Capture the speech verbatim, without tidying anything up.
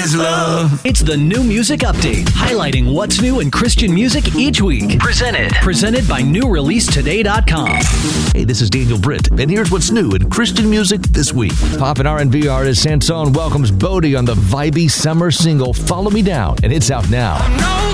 is love. It's the New Music Update, highlighting what's new in Christian music each week. Presented. Presented by new release today dot com. Hey, this is Daniel Britt, and here's what's new in Christian music this week. Pop and R and B artist Sansone welcomes Bodie on the vibey summer single, Follow Me Down, and it's out now. I'm no